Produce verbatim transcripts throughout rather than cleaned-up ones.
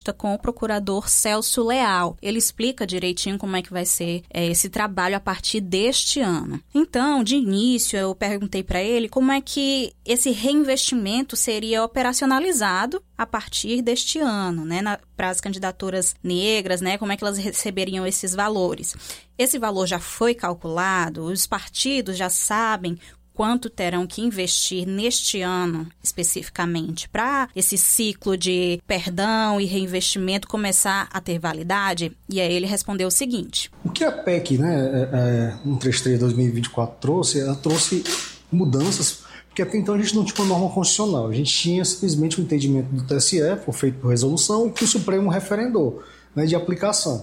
entrevista com o procurador Celso Leal. Ele explica direitinho como é que vai ser é, esse trabalho a partir deste ano. Então, de início, eu perguntei para ele como é que esse reinvestimento seria operacionalizado a partir deste ano, né, para as candidaturas negras, né, como é que elas receberiam esses valores. Esse valor já foi calculado, os partidos já sabem quanto terão que investir neste ano, especificamente, para esse ciclo de perdão e reinvestimento começar a ter validade? E aí ele respondeu o seguinte. O que a P E C, né, é, cento e trinta e três de dois mil e vinte e quatro trouxe, ela trouxe mudanças, porque até então a gente não tinha uma norma constitucional, a gente tinha simplesmente um entendimento do T S E, foi feito por resolução, e que o Supremo referendou, né, de aplicação.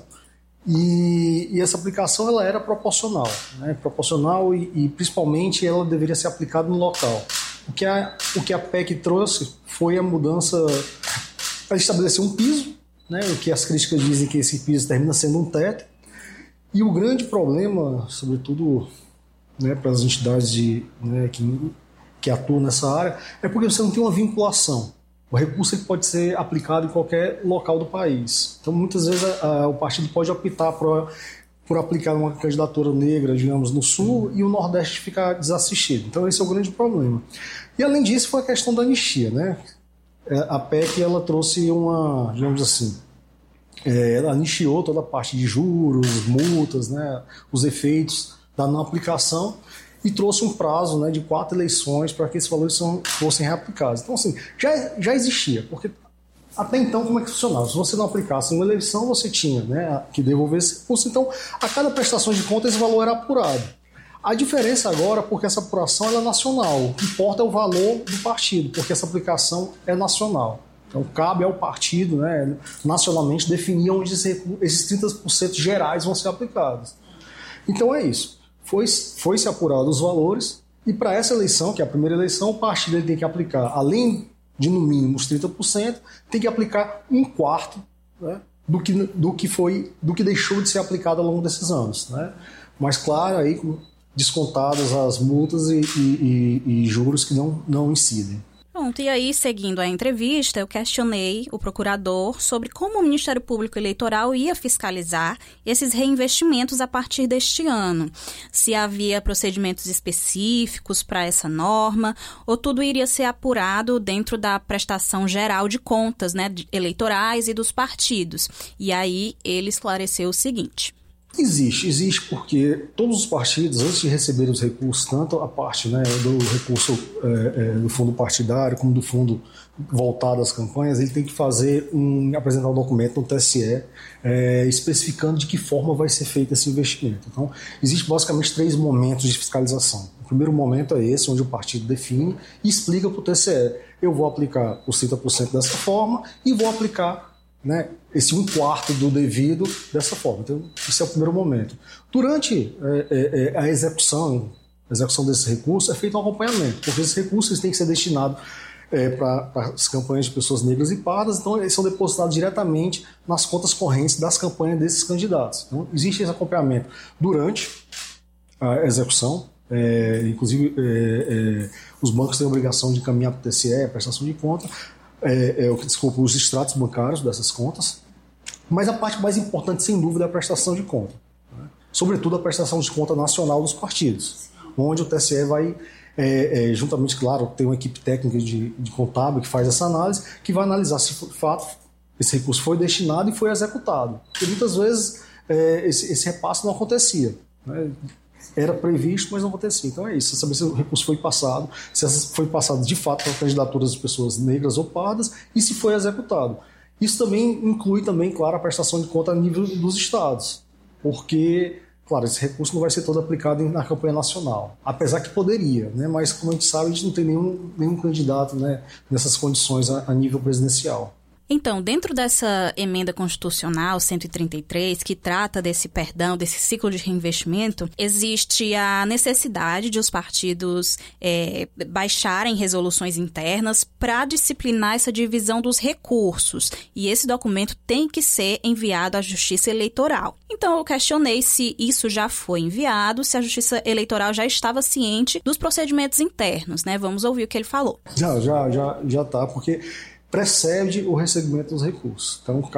E, e essa aplicação ela era proporcional, né? proporcional e, e principalmente ela deveria ser aplicada no local. O que a, o que a P E C trouxe foi a mudança para estabelecer um piso, né? O que as críticas dizem que esse piso termina sendo um teto. E o grande problema, sobretudo, né, para as entidades de, né, que, que atuam nessa área, é porque você não tem uma vinculação. O recurso ele pode ser aplicado em qualquer local do país. Então, muitas vezes, a, a, o partido pode optar por, por aplicar uma candidatura negra, digamos, no Sul, e o Nordeste ficar desassistido. Então, esse é o grande problema. E, além disso, foi a questão da anistia, né? A P E C, ela trouxe uma, digamos assim, é, ela anistiou toda a parte de juros, multas, né, os efeitos da não aplicação, e trouxe um prazo, né, de quatro eleições para que esses valores são, fossem reaplicados. Então, assim, já, já existia, porque até então como é que funcionava? Se você não aplicasse uma eleição, você tinha, né, que devolver esse recurso. Então, a cada prestação de conta, esse valor era apurado. A diferença agora, porque essa apuração ela é nacional, o que importa é o valor do partido, porque essa aplicação é nacional. Então, cabe ao partido, né, nacionalmente, definir onde esses trinta por cento gerais vão ser aplicados. Então, é isso. Foi, foi se apurado os valores, e para essa eleição, que é a primeira eleição, o partido ele tem que aplicar, além de no mínimo os trinta por cento, tem que aplicar um quarto, né, do, que, do, que foi, do que deixou de ser aplicado ao longo desses anos. Né? Mas, claro, aí, descontadas as multas e, e, e, e juros que não, não incidem. Pronto, e aí, seguindo a entrevista, eu questionei o procurador sobre como o Ministério Público Eleitoral ia fiscalizar esses reinvestimentos a partir deste ano. Se havia procedimentos específicos para essa norma, ou tudo iria ser apurado dentro da prestação geral de contas, né, eleitorais e dos partidos. E aí, ele esclareceu o seguinte. Existe, existe porque todos os partidos, antes de receberem os recursos, tanto a parte, né, do recurso é, é, do fundo partidário como do fundo voltado às campanhas, ele tem que fazer um, apresentar um documento no T S E é, especificando de que forma vai ser feito esse investimento. Então, existe basicamente três momentos de fiscalização. O primeiro momento é esse, onde o partido define e explica para o T S E: eu vou aplicar os trinta por cento dessa forma e vou aplicar, né, esse um quarto do devido dessa forma. Então, esse é o primeiro momento. Durante é, é, a execução, a execução desse recurso, é feito um acompanhamento, porque esses recursos eles têm que ser destinados é, para as campanhas de pessoas negras e pardas, então eles são depositados diretamente nas contas correntes das campanhas desses candidatos. Então, existe esse acompanhamento durante a execução, é, inclusive é, é, os bancos têm a obrigação de encaminhar para o T S E a prestação de conta, É, é, desculpa, os extratos bancários dessas contas, mas a parte mais importante, sem dúvida, é a prestação de conta, né? Sobretudo a prestação de conta nacional dos partidos, onde o T S E vai, é, é, juntamente, claro, tem uma equipe técnica de, de contábil que faz essa análise, que vai analisar se, de fato, esse recurso foi destinado e foi executado, porque muitas vezes é, esse, esse repasse não acontecia, né? Era previsto, mas não acontecia. Então é isso, saber se o recurso foi passado, se foi passado de fato para candidaturas de pessoas negras ou pardas e se foi executado. Isso também inclui, também, claro, a prestação de conta a nível dos estados, porque, claro, esse recurso não vai ser todo aplicado na campanha nacional, apesar que poderia, né? Mas como a gente sabe, a gente não tem nenhum, nenhum candidato, né, nessas condições a, a nível presidencial. Então, dentro dessa emenda constitucional cento e trinta e três, que trata desse perdão, desse ciclo de reinvestimento, existe a necessidade de os partidos é, baixarem resoluções internas para disciplinar essa divisão dos recursos. E esse documento tem que ser enviado à Justiça Eleitoral. Então, eu questionei se isso já foi enviado, se a Justiça Eleitoral já estava ciente dos procedimentos internos, né? Vamos ouvir o que ele falou. Já, já, já, já tá, porque precede o recebimento dos recursos. Então,